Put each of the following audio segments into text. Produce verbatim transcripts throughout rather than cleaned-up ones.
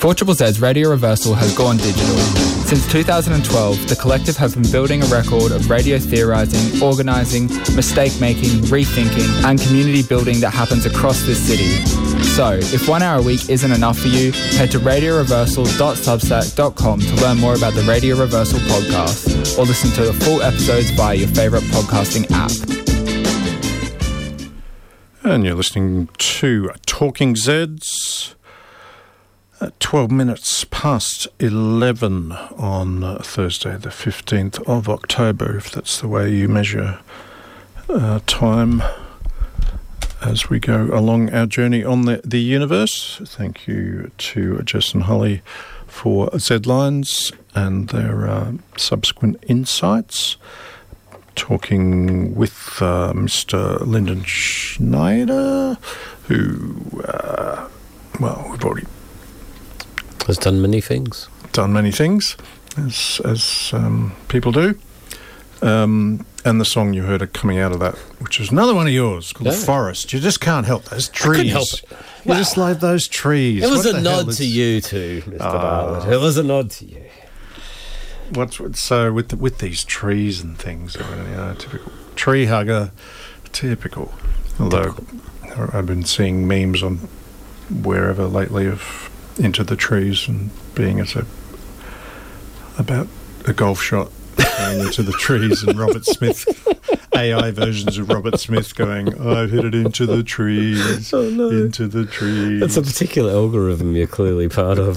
four Z Z's Radio Reversal has gone digital. Since two thousand twelve, the collective have been building a record of radio theorising, organising, mistake-making, rethinking and community building that happens across this city. So, if one hour a week isn't enough for you, head to radio reversal dot substack dot com to learn more about the Radio Reversal podcast, or listen to the full episodes via your favourite podcasting app. And you're listening to Talking Zeds at twelve minutes past eleven on uh, Thursday the fifteenth of October, if that's the way you measure uh, time as we go along our journey on the, the universe. Thank you to Jess and Holly for Z-Lines and their uh, subsequent insights. Talking with uh, Mister Lyndon Schneider, who, uh, well, we've already has done many things. Done many things, as as um, people do. Um, and the song you heard are coming out of that, which is another one of yours, called Yeah. The Forest. You just can't help those trees. I couldn't help it. You Wow. just love those trees. It was What a the hell nod is- to you too, Mister Oh. Bartlett. It was a nod to you. What's so with the, with these trees and things? You know, typical tree hugger, typical. Although I've been seeing memes on wherever lately of Into the Trees and being as a about a golf shot going into the trees and Robert Smith, A I versions of Robert Smith going, I've hit it into the trees, Oh, no. into the trees. It's a particular algorithm you're clearly part of.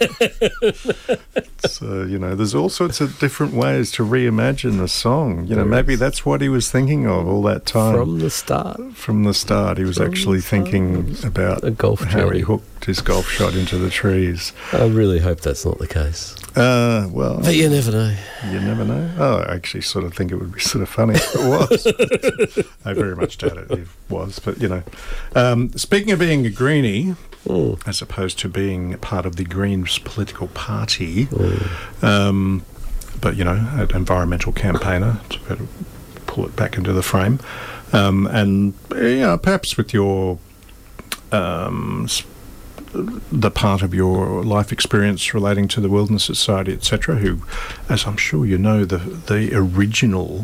So, you know, there's all sorts of different ways to reimagine a song. You know, There maybe is. that's what he was thinking of all that time. From the start. From the start, he was From actually the start. thinking about A golf how journey. he hooked his golf shot into the trees. I really hope that's not the case. Uh, well, But you never know. you never know. Oh, I actually sort of think it would be sort of funny if it was. I very much doubt it, it was, but, you know. Um, speaking of being a greenie, Mm. as opposed to being part of the Greens political party, Mm. um, but, you know, an environmental campaigner, to better pull it back into the frame, um, and, you know, perhaps with your, um, s- the part of your life experience relating to the Wilderness Society, et cetera, who, as I'm sure you know, the, the original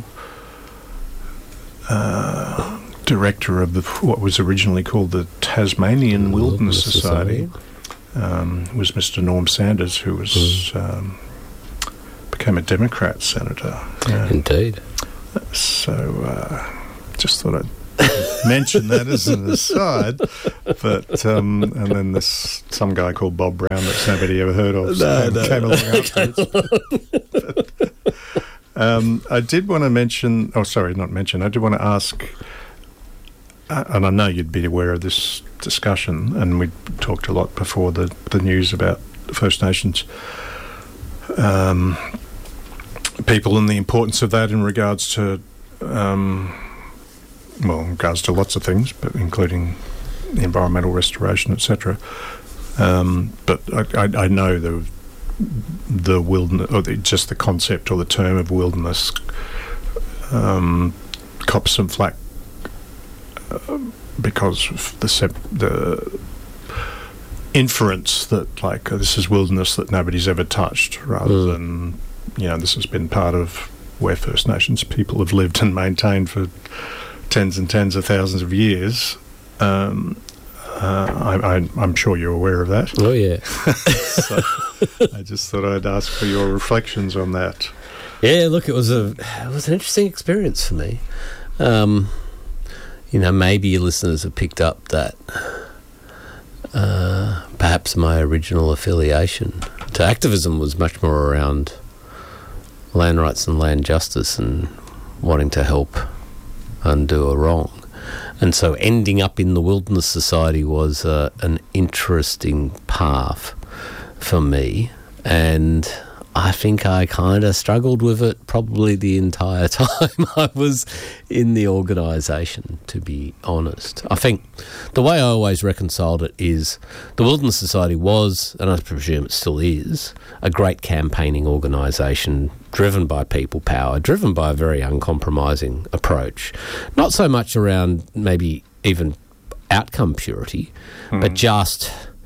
uh, director of the what was originally called the Tasmanian Wilderness, Wilderness Society, um, was Mister Norm Sanders, who was Mm. um, became a Democrat senator. Yeah. Indeed. So uh, just thought I'd mention that as an aside. But um, and then this some guy called Bob Brown that nobody ever heard of No, came, no. came along afterwards. Um, I did want to mention, oh, sorry, not mention, I did want to ask, uh, and I know you'd be aware of this discussion, and we talked a lot before the, the news about First Nations um, people and the importance of that in regards to, um, well, in regards to lots of things, but including environmental restoration, et cetera. Um, but I, I, I know the the wilderness, or the, just the concept or the term of wilderness, um, cops some flack uh, because of the sep- the inference that like uh, this is wilderness that nobody's ever touched, rather Mm. than, you know, this has been part of where First Nations people have lived and maintained for tens and tens of thousands of years. Um, Uh, I, I, I'm sure you're aware of that. Oh, yeah. So I just thought I'd ask for your reflections on that. Yeah, look, it was a it was an interesting experience for me. Um, you know, maybe your listeners have picked up that uh, perhaps my original affiliation to activism was much more around land rights and land justice and wanting to help undo a wrong. And so ending up in the Wilderness Society was uh, an interesting path for me. And I think I kind of struggled with it probably the entire time I was in the organisation, to be honest. I think the way I always reconciled it is the Wilderness Society was, and I presume it still is, a great campaigning organisation driven by people power, driven by a very uncompromising approach. Not so much around maybe even outcome purity, mm. but just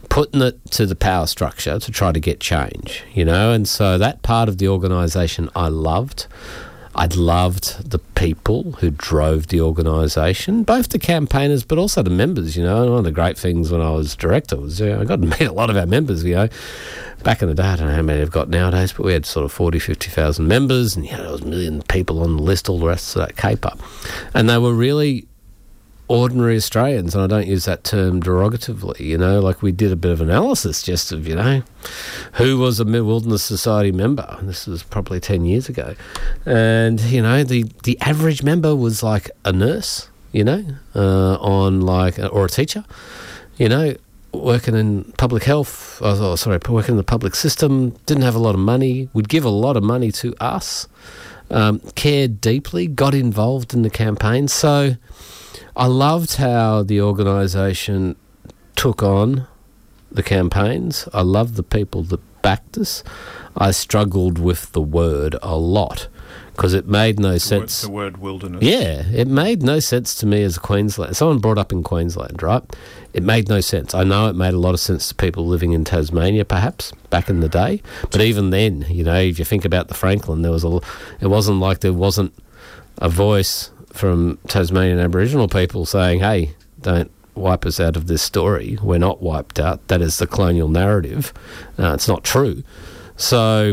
putting it to the power structure to try to get change, you know, and so that part of the organisation I loved. I loved the people who drove the organisation, both the campaigners but also the members, you know. One of the great things when I was director was, you know, I got to meet a lot of our members, you know. Back in the day, I don't know how many they've got nowadays, but we had sort of forty, fifty thousand members, and, you know, there was a million people on the list, all the rest of that caper. And they were really ordinary Australians, and I don't use that term derogatively, you know, like we did a bit of analysis just of, you know, who was a Wilderness Society member. This was probably ten years ago. And, you know, the, the average member was like a nurse, you know, uh, on like, or a teacher, you know, working in public health, oh, sorry, working in the public system, didn't have a lot of money, would give a lot of money to us, um, cared deeply, got involved in the campaign. So I loved how the organisation took on the campaigns. I loved the people that backed us. I struggled with the word a lot because it made no sense. The word wilderness. Yeah, it made no sense to me as a Queensland. Someone brought up in Queensland, right? It made no sense. I know it made a lot of sense to people living in Tasmania, perhaps, back in the day. But even then, you know, if you think about the Franklin, there was a. It wasn't like there wasn't a voice from Tasmanian Aboriginal people saying, hey, don't wipe us out of this story. We're not wiped out. That is the colonial narrative. Uh, it's not true. So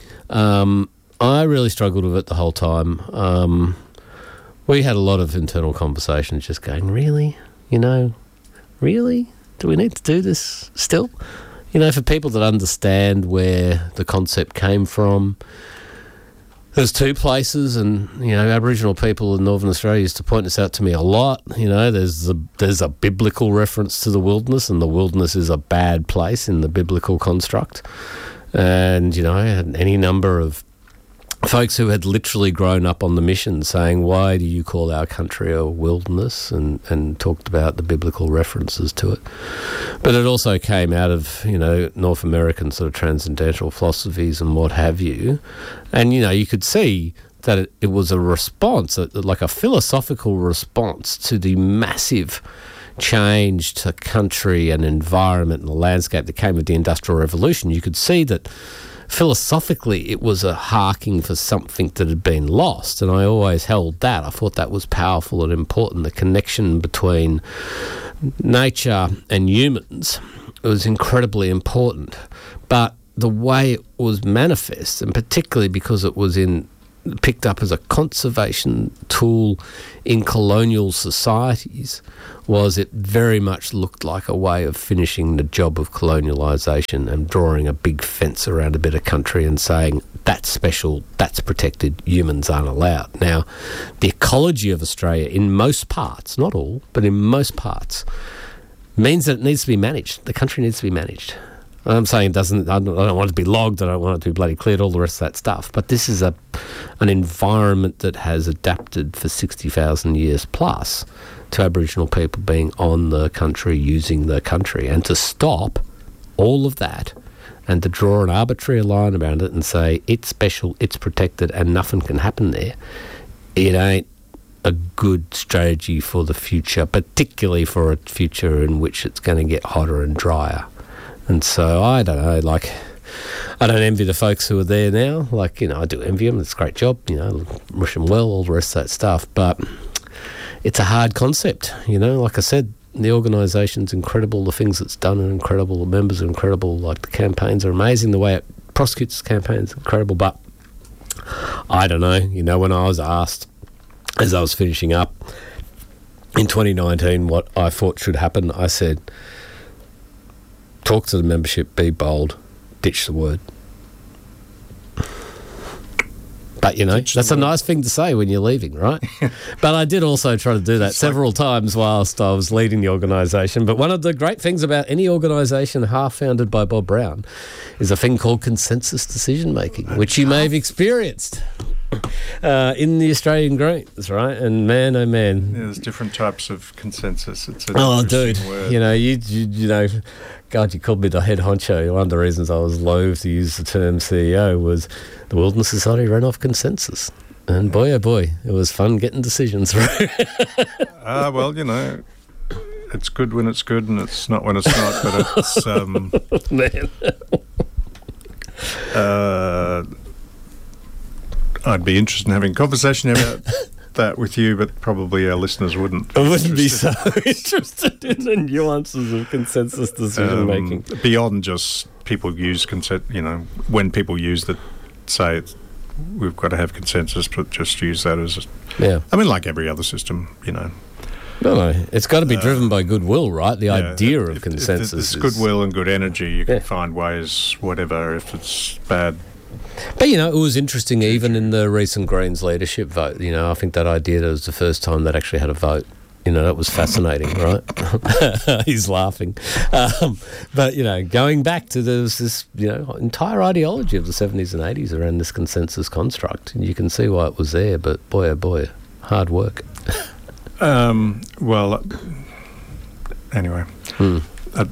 um, I really struggled with it the whole time. Um, we had a lot of internal conversations just going, really? You know, really? Do we need to do this still? You know, for people that understand where the concept came from, there's two places, and, you know, Aboriginal people in Northern Australia used to point this out to me a lot. You know, there's a, there's a biblical reference to the wilderness, and the wilderness is a bad place in the biblical construct. And, you know, I had any number of folks who had literally grown up on the mission saying, why do you call our country a wilderness, and, and talked about the biblical references to it. But it also came out of, you know, North American sort of transcendental philosophies and what have you. And, you know, you could see that it, it was a response, like a philosophical response to the massive change to country and environment and the landscape that came with the Industrial Revolution. You could see that philosophically it was a harking for something that had been lost, and I always held that. I thought that was powerful and important. The connection between nature and humans was incredibly important, but the way it was manifest, and particularly because it was in picked up as a conservation tool in colonial societies, was it very much looked like a way of finishing the job of colonialisation and drawing a big fence around a bit of country and saying, that's special, that's protected, humans aren't allowed. Now, the ecology of Australia in most parts, not all, but in most parts, means that it needs to be managed. The country needs to be managed. I'm saying it doesn't, I don't, I don't want it to be logged, I don't want it to be bloody cleared, all the rest of that stuff. But this is a an environment that has adapted for sixty thousand years plus to Aboriginal people being on the country, using the country. And to stop all of that and to draw an arbitrary line around it and say, it's special, it's protected, and nothing can happen there, it ain't a good strategy for the future, particularly for a future in which it's going to get hotter and drier. And so, I don't know, like, I don't envy the folks who are there now. Like, you know, I do envy them. It's a great job, you know, wish them well, all the rest of that stuff. But it's a hard concept, you know. Like I said, the organisation's incredible. The things it's done are incredible. The members are incredible. Like, the campaigns are amazing. The way it prosecutes the campaigns is incredible. But I don't know, you know, when I was asked, as I was finishing up in twenty nineteen, what I thought should happen, I said, talk to the membership, be bold, ditch the word. But, you know, ditch that's a nice thing to say when you're leaving, right? But I did also try to do that it's several like... times whilst I was leading the organisation. But one of the great things about any organisation half founded by Bob Brown is a thing called consensus decision-making, which you may have experienced uh, in the Australian Greens, right? And man, oh man. Yeah, there's different types of consensus. It's an oh, dude, word. you know, you, you you know, God, you called me the head honcho. One of the reasons I was loath to use the term C E O was the Wilderness Society ran off consensus. And boy, oh boy, it was fun getting decisions through. Ah, uh, well, you know, it's good when it's good and it's not when it's not, but it's... Um, Man. uh, I'd be interested in having a conversation about that with you, but probably our listeners wouldn't. I wouldn't be so interested in the nuances of consensus decision Um, making. beyond just people use consent, you know, when people use the, say, it's, we've got to have consensus, but just use that as, Yeah. I mean, like every other system, you know. No, no. It's got to be driven by goodwill, right? The Yeah, idea if- of if- consensus If it's is goodwill and good energy, you can Yeah. find ways, whatever. If it's bad, But, you know, it was interesting even in the recent Greens leadership vote. You know, I think that idea that it was the first time that actually had a vote. You know, that was fascinating, right? He's laughing. Um, but, you know, going back to this, this, you know, entire ideology of the seventies and eighties around this consensus construct. And you can see why it was there, but boy, oh boy, hard work. um, well, uh, anyway. Hmm. I,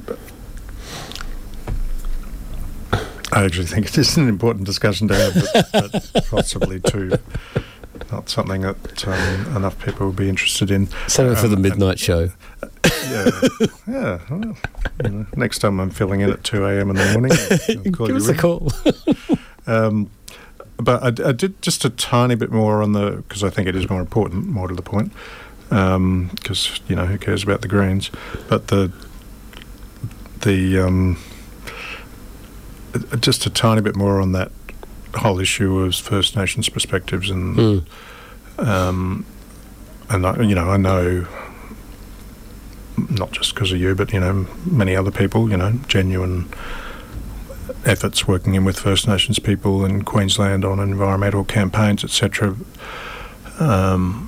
I actually think it is an important discussion to have, but, but possibly too not something that um, enough people would be interested in. Save it for Um, the and- midnight show. Yeah, yeah. Well, you know, next time I'm filling in at two a.m. in the morning, I'll call Give you us a in. call. Um, but I, I did just a tiny bit more on the, because I think it is more important, more to the point, because, um, you know, who cares about the Greens? But the, the um, just a tiny bit more on that whole issue of First Nations perspectives and, Mm. um, and I, you know, I know, not just because of you, but, you know, many other people, you know, genuine efforts working in with First Nations people in Queensland on environmental campaigns, et cetera. Um,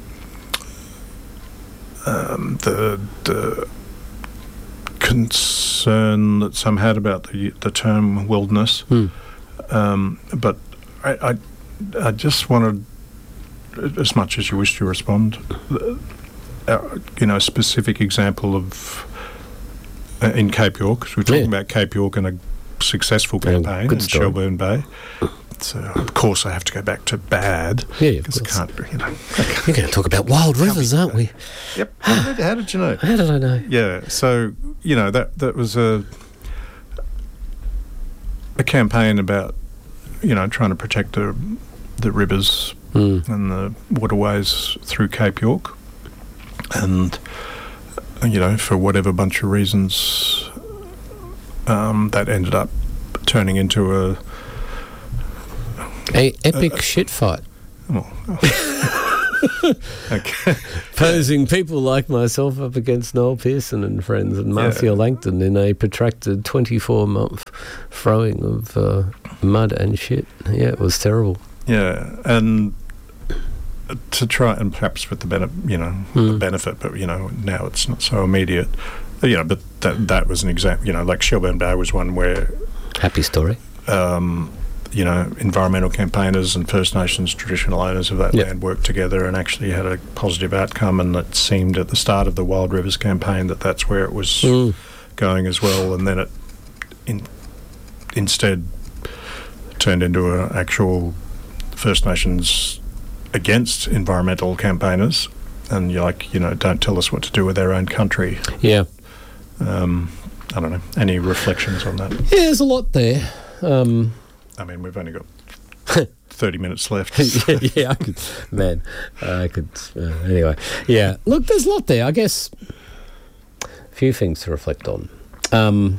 um, the the concern that some had about the the term wilderness, Mm. um, but I, I I just wanted, as much as you wish to respond, uh, you know, a specific example of uh, in Cape York, because we're talking Yeah. about Cape York and a successful Yeah, campaign good in story. Shelburne Bay. So, of course, I have to go back to bad. Yeah, of because I course. can't, you know. We're going to talk about wild rivers, aren't we? Yep. How did, how did you know? How did I know? Yeah. So, you know, that that was a a campaign about, you know, trying to protect the the rivers Mm. and the waterways through Cape York, and you know, for whatever bunch of reasons, um, that ended up turning into a A epic shit fight. well, okay. Posing people like myself up against Noel Pearson and friends and Marcia Yeah. Langton in a protracted twenty-four month throwing of uh, mud and shit. Yeah, it was terrible. Yeah, and to try and perhaps with the benefit, you know, the Mm. benefit, but you know, now it's not so immediate. You know, but that that was an example. You know, like Shelburne Bay was one where, Happy story. um, you know, environmental campaigners and First Nations traditional owners of that Yeah. land worked together and actually had a positive outcome. And it seemed at the start of the Wild Rivers campaign that that's where it was Mm. going as well. And then it in, instead turned into an actual First Nations against environmental campaigners. And you're like, you know, don't tell us what to do with our own country. Yeah. Um, I don't know. Any reflections on that? Yeah, there's a lot there. Um, I mean, we've only got thirty minutes left. yeah, yeah, I could, man, I could, uh, anyway. Yeah, look, there's a lot there. I guess a few things to reflect on. Um,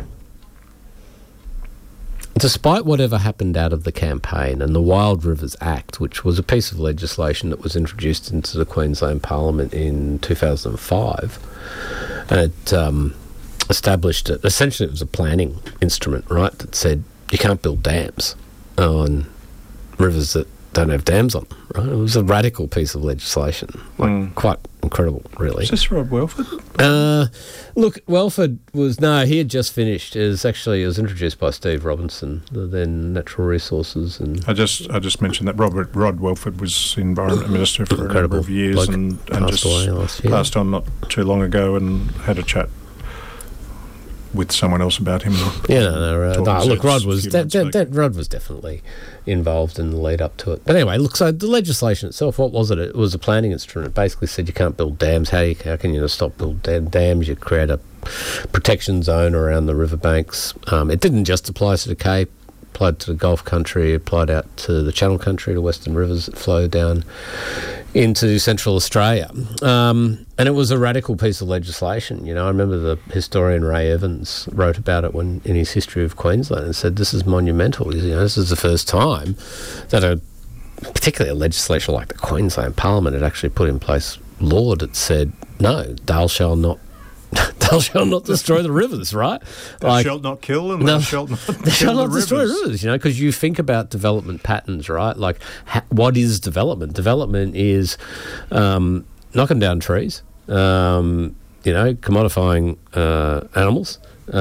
despite whatever happened out of the campaign and the Wild Rivers Act, which was a piece of legislation that was introduced into the Queensland Parliament in two thousand five, it um, established it. Essentially, it was a planning instrument, right, that said you can't build dams on rivers that don't have dams on them, right? It was a radical piece of legislation, like Mm. quite incredible, really. Is this Rob Welford? Uh, look, Welford was, no, he had just finished. It was actually, it was introduced by Steve Robinson, the then Natural Resources. And I just I just mentioned that Robert Rod Welford was Environment Minister for a number Incredible of years bloke. and, and Passed just away last year. passed on not too long ago, and had a chat with someone else about him. Yeah, no, no, no, no look, Rod was that, that, that Rod was definitely involved in the lead up to it. But anyway, look, so the legislation itself, what was it? It was a planning instrument. It basically said you can't build dams. How you, how can you stop building dams? You create a protection zone around the riverbanks. Um, it didn't just apply to the Cape. Applied to the Gulf country, applied out to the Channel country, the western rivers that flow down into Central Australia. Um, and it was a radical piece of legislation. You know, I remember the historian Ray Evans wrote about it when in his History of Queensland and said this is monumental. You know, this is the first time that a particularly a legislation like the Queensland Parliament had actually put in place law that said, no, thou shalt not thou shalt not destroy the rivers, right? Thou like, shalt not kill and no, thou shalt not, thou shalt not the destroy rivers. rivers, you know, because you think about development patterns, right? Like, ha- what is development? Development is um, knocking down trees, um, you know, commodifying uh, animals,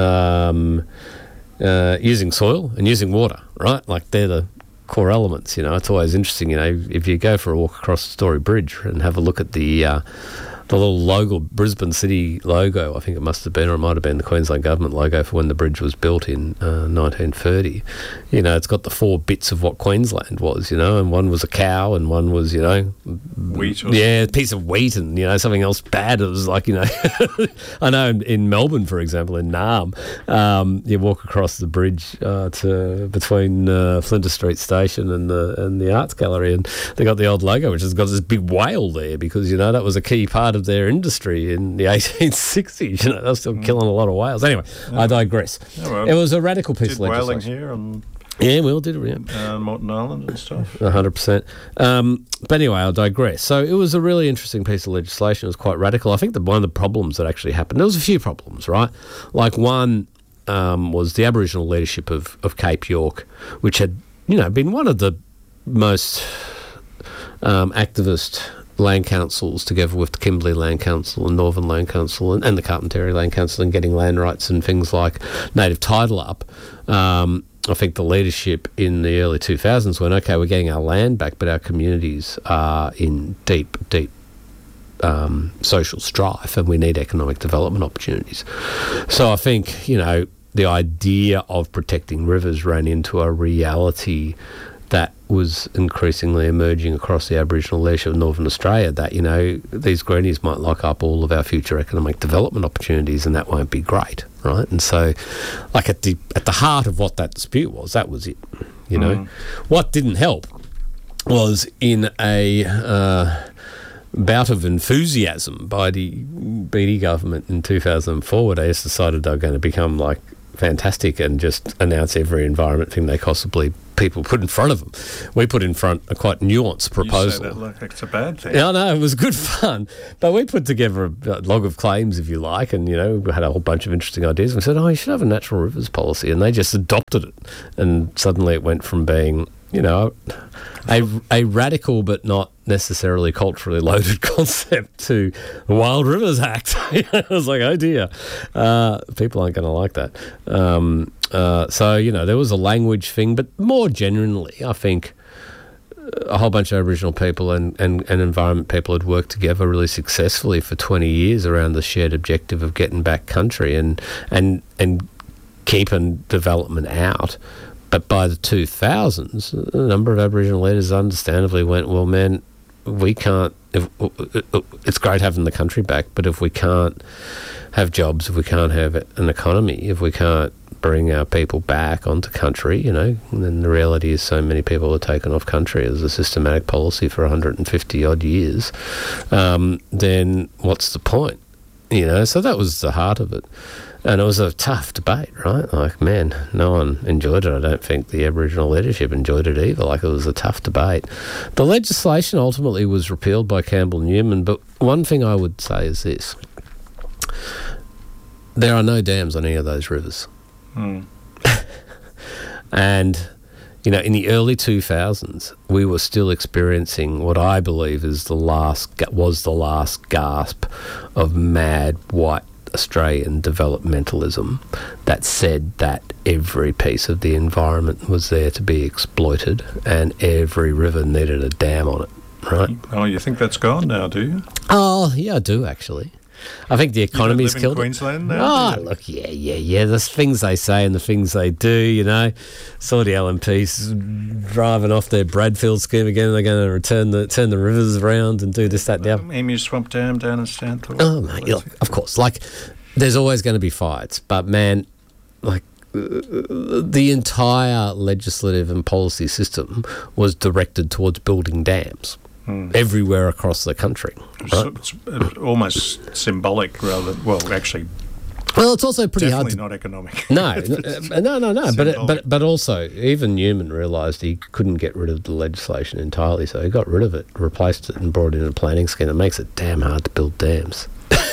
um, uh, using soil and using water, right? Like, they're the core elements, you know. It's always interesting, you know, if you go for a walk across the Story Bridge and have a look at the... Uh, the little logo, Brisbane City logo, I think it must have been, or it might have been the Queensland Government logo for when the bridge was built in uh, nineteen thirty. You know, it's got the four bits of what Queensland was, you know, and one was a cow and one was, you know... Wheat or Yeah, a piece of wheat and, you know, something else bad. It was like, you know... I know in, in Melbourne, for example, in Naarm, um, you walk across the bridge uh, to between uh, Flinders Street Station and the, and the Arts Gallery, and they got the old logo, which has got this big whale there because, you know, that was a key part of their industry in the eighteen sixties. You know, they were still mm. killing a lot of whales. Anyway, yeah. I digress. Yeah, well, it was a radical piece of legislation. Whaling here and yeah, we all did it. Yeah, uh, Moreton Island and stuff. A hundred percent. Um, but anyway, I'll digress. So it was a really interesting piece of legislation. It was quite radical. I think that one of the problems that actually happened. There was a few problems, right? Like one um, was the Aboriginal leadership of of Cape York, which had you know been one of the most um, activist land councils, together with the Kimberley Land Council and Northern Land Council and, and the Carpentaria Land Council, and getting land rights and things like native title up. Um, I think the leadership in the early two thousands went, okay, we're getting our land back, but our communities are in deep, deep um, social strife and we need economic development opportunities. So I think, you know, the idea of protecting rivers ran into a reality that was increasingly emerging across the Aboriginal leadership of Northern Australia, that, you know, these greenies might lock up all of our future economic development opportunities and that won't be great, right? And so, like, at the at the heart of what that dispute was, that was it, you know. Mm. What didn't help was in a uh, bout of enthusiasm by the Beattie government in two thousand four, where they just decided they were going to become, like, fantastic and just announce every environment thing they possibly people put in front of them. We put in front a quite nuanced proposal. You say that like it's a bad thing. Yeah, no, it was good fun. But we put together a log of claims, if you like, and, you know, we had a whole bunch of interesting ideas. And we said, oh, you should have a natural rivers policy. And they just adopted it. And suddenly it went from being, you know, a, a radical but not necessarily culturally loaded concept to the Wild Rivers Act. I was like, oh dear, uh, people aren't going to like that. Um, uh, so, you know, there was a language thing, but more genuinely, I think a whole bunch of Aboriginal people and, and, and environment people had worked together really successfully for twenty years around the shared objective of getting back country and and and keeping development out. But by the two thousands, a number of Aboriginal leaders understandably went, well, man, we can't, if, it's great having the country back, but if we can't have jobs, if we can't have an economy, if we can't bring our people back onto country, you know, then the reality is so many people are taken off country as a systematic policy for one hundred fifty odd years, um, then what's the point? You know, so that was the heart of it. And it was a tough debate, right? Like, man, no one enjoyed it. I don't think the Aboriginal leadership enjoyed it either. Like, it was a tough debate. The legislation ultimately was repealed by Campbell Newman, but one thing I would say is this. There are no dams on any of those rivers. Mm. And, you know, in the early two thousands, we were still experiencing what I believe is the last, was the last gasp of mad white Australian developmentalism that said that every piece of the environment was there to be exploited and every river needed a dam on it, right? Oh, you think that's gone now, do you? Oh, yeah, I do, actually. I think the economy's you killed in it. Queensland now? Oh, look, yeah, yeah, yeah. The things they say and the things they do, you know. Saw the L N Ps driving off their Bradfield scheme again. They're going to return the turn the rivers around and do this, that, the other. Emu Swamp Dam down in Stanthorpe. Oh, mate, look, of course. Like, there's always going to be fights. But, man, like, the entire legislative and policy system was directed towards building dams mm. everywhere across the country. Right? It's, it's almost symbolic rather than, well, actually, well, it's also pretty definitely hard to, not economic. No, no, no, no. But, it, but but also, even Newman realised he couldn't get rid of the legislation entirely, so he got rid of it, replaced it, and brought in a planning scheme that makes it damn hard to build dams.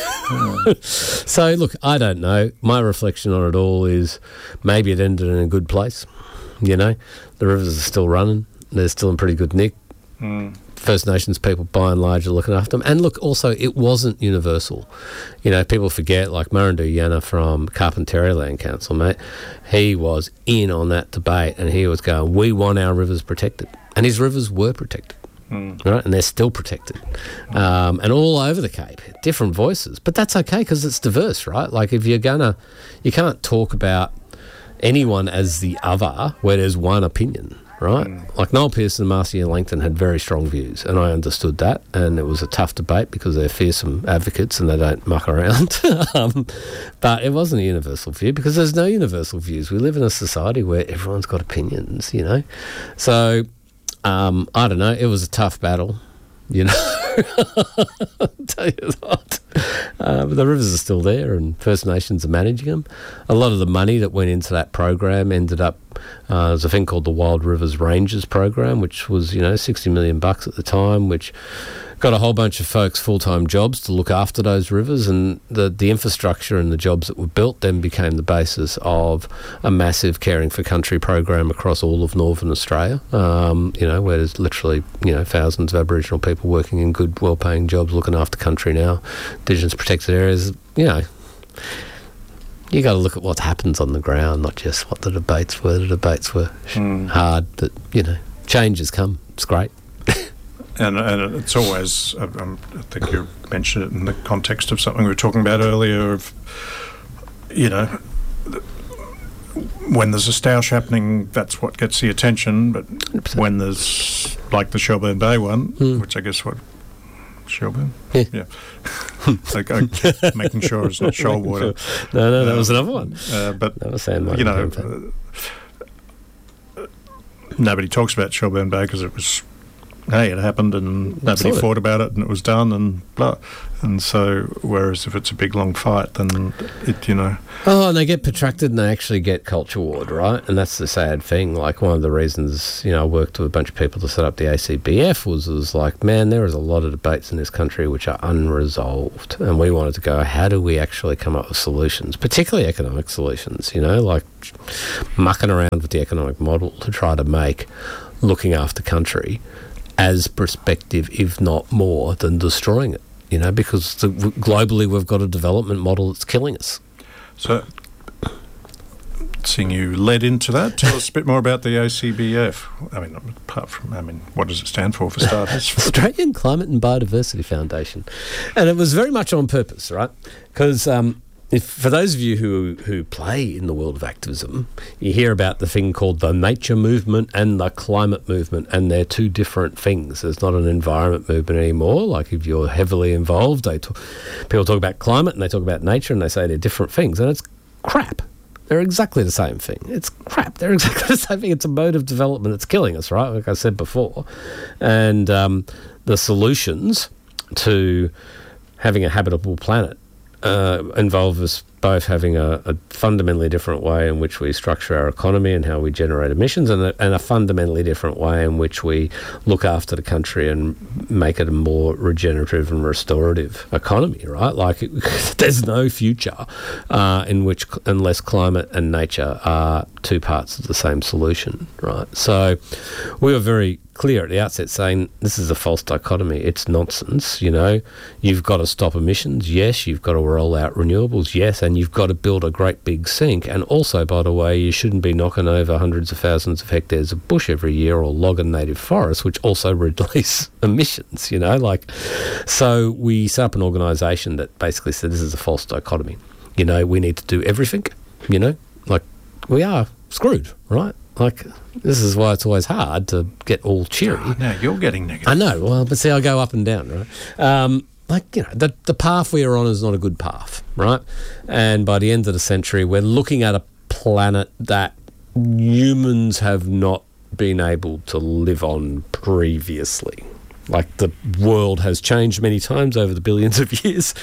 So, look, I don't know. My reflection on it all is maybe it ended in a good place. You know, the rivers are still running. They're still in pretty good nick. Mm. First Nations people, by and large, are looking after them. And look, also, it wasn't universal. You know, people forget, like Murrindoo Yana from Carpentaria Land Council, mate, he was in on that debate and he was going, we want our rivers protected. And his rivers were protected. Mm. Right, and they're still protected, um, and all over the Cape, different voices. But that's okay because it's diverse, right? Like if you're gonna, you can't talk about anyone as the other where there's one opinion, right? Mm. Like Noel Pearson and Marcia Langton had very strong views, and I understood that, and it was a tough debate because they're fearsome advocates and they don't muck around. um, but it wasn't a universal view because there's no universal views. We live in a society where everyone's got opinions, you know, so. Um, I don't know. It was a tough battle, you know. I'll tell you that. Uh, but the rivers are still there and First Nations are managing them. A lot of the money that went into that program ended up, uh, there's a thing called the Wild Rivers Rangers program, which was, you know, sixty million bucks at the time, which got a whole bunch of folks full-time jobs to look after those rivers, and the, the infrastructure and the jobs that were built then became the basis of a massive Caring for Country program across all of Northern Australia, um, you know, where there's literally, you know, thousands of Aboriginal people working in good, well-paying jobs looking after country now, Indigenous protected areas, you know. You got to look at what happens on the ground, not just what the debates were. The debates were mm. hard, but, you know, change has come. It's great. And, and it's always, um, I think you mentioned it in the context of something we were talking about earlier of, you know, when there's a stoush happening, that's what gets the attention. But one hundred percent. When there's, like the Shelburne Bay one, mm. which I guess what, Shelburne? Yeah. yeah. like, uh, making sure it's not Shoalwater. Sure. No, no, that uh, was another one. Uh, but, that was saying you know, uh, nobody talks about Shelburne Bay because it was... Hey, it happened and nobody Absolutely. fought about it and it was done and blah. And so, whereas if it's a big, long fight, then it, you know... Oh, and they get protracted and they actually get culture warred, right? And that's the sad thing. Like, one of the reasons, you know, I worked with a bunch of people to set up the A C B F was, was like, man, there is a lot of debates in this country which are unresolved. And we wanted to go, how do we actually come up with solutions, particularly economic solutions, you know, like mucking around with the economic model to try to make looking after country as prospective, if not more, than destroying it, you know, because the, globally we've got a development model that's killing us. So, seeing you led into that, tell us a bit more about the A C B F. I mean, apart from, I mean, what does it stand for, for starters? Australian Climate and Biodiversity Foundation. And it was very much on purpose, right? Because... Um, If, for those of you who, who play in the world of activism, you hear about the thing called the nature movement and the climate movement, and they're two different things. There's not an environment movement anymore. Like if you're heavily involved, they talk, people talk about climate and they talk about nature and they say they're different things, and it's crap. They're exactly the same thing. It's crap. They're exactly the same thing. It's a mode of development that's killing us, right? Like I said before. And um, the solutions to having a habitable planet Uh, involve us both having a, a fundamentally different way in which we structure our economy and how we generate emissions, and a, and a fundamentally different way in which we look after the country and make it a more regenerative and restorative economy, right? Like, it, there's no future uh, in which, unless climate and nature are two parts of the same solution, right? So we were very clear at the outset saying this is a false dichotomy. It's nonsense, you know. You've got to stop emissions, yes. You've got to roll out renewables, yes. And and you've got to build a great big sink. And also, by the way, you shouldn't be knocking over hundreds of thousands of hectares of bush every year or logging native forests, which also release emissions, you know, like, so we set up an organisation that basically said this is a false dichotomy. You know, we need to do everything, you know, like we are screwed, right? Like, this is why it's always hard to get all cheery. Oh, now you're getting negative. I know, well, but see, I go up and down, right? Um, like, you know, the, the path we are on is not a good path, right? And by the end of the century, we're looking at a planet that humans have not been able to live on previously. Like, the world has changed many times over the billions of years.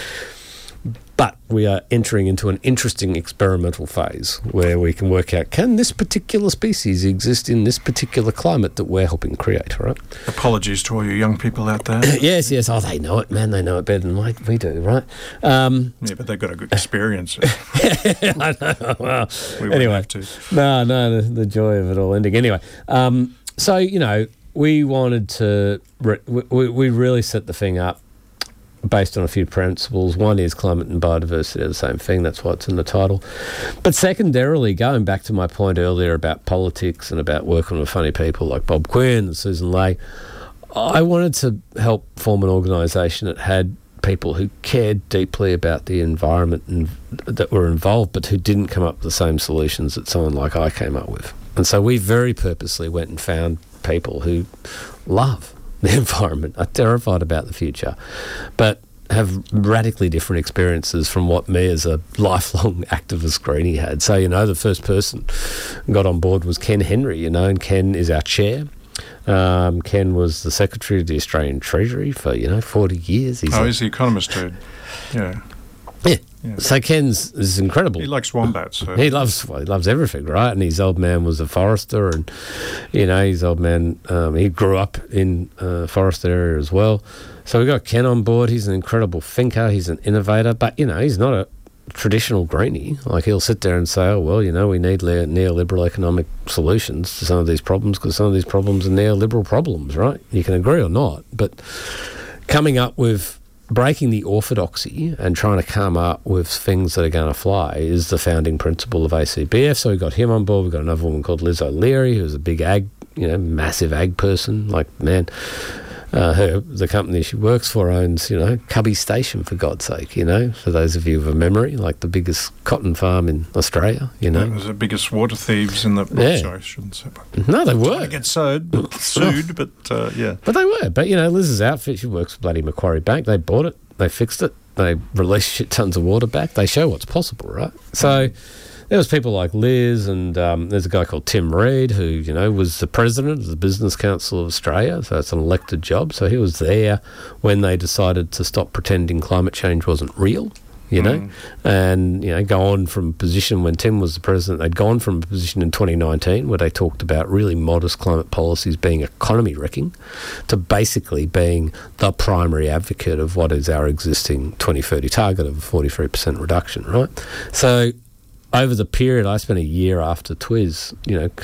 But we are entering into an interesting experimental phase where we can work out, can this particular species exist in this particular climate that we're helping create, right? Apologies to all you young people out there. yes, yes. Oh, they know it, man. They know it better than we do, right? Um, yeah, but they've got a good experience. I know. Well, we anyway, have to. No, no, the, the joy of it all ending. Anyway, um, so, you know, we wanted to, re- we, we really set the thing up based on a few principles. One is climate and biodiversity are the same thing. That's why it's in the title. But secondarily, going back to my point earlier about politics and about working with funny people like Bob Quinn and Susan Ley, I wanted to help form an organisation that had people who cared deeply about the environment and that were involved, but who didn't come up with the same solutions that someone like I came up with. And so we very purposely went and found people who love the environment, are terrified about the future, but have radically different experiences from what me as a lifelong activist greenie had. So, you know, the first person got on board was Ken Henry, you know, and Ken is our chair. Um, Ken was the Secretary of the Australian Treasury for, you know, forty years. He's oh, a, he's the economist too. Yeah. Yeah. Yeah. So Ken's is incredible. He likes wombats. So. He loves well, he loves everything, right? And his old man was a forester, and you know his old man um, he grew up in a forest area as well. So we got Ken on board. He's an incredible thinker. He's an innovator, but you know he's not a traditional greenie. Like he'll sit there and say, "Oh well, you know we need le- neoliberal economic solutions to some of these problems because some of these problems are neoliberal problems, right?" You can agree or not, but coming up with breaking the orthodoxy and trying to come up with things that are going to fly is the founding principle of A C B F. So we got him on board. We've got another woman called Liz O'Leary, who's a big ag, you know, massive ag person. Like, man, uh, her, the company she works for owns, you know, Cubby Station, for God's sake, you know, for those of you of a memory, like the biggest cotton farm in Australia, you know. It was the biggest water thieves in the... Yeah. Oh, sorry, I shouldn't say that. No, they were. I get sued, but, sued, but uh, yeah. But they were. But, you know, Liz's outfit, she works for bloody Macquarie Bank. They bought it. They fixed it. They released shit tons of water back. They show what's possible, right? So there was people like Liz, and um, there's a guy called Tim Reid who, you know, was the president of the Business Council of Australia. So it's an elected job. So he was there when they decided to stop pretending climate change wasn't real, you know, mm. and, you know, go on from a position when Tim was the president, they'd gone from a position in twenty nineteen where they talked about really modest climate policies being economy wrecking to basically being the primary advocate of what is our existing twenty thirty target of a forty-three percent reduction, right? So over the period, I spent a year after Twiz, you know,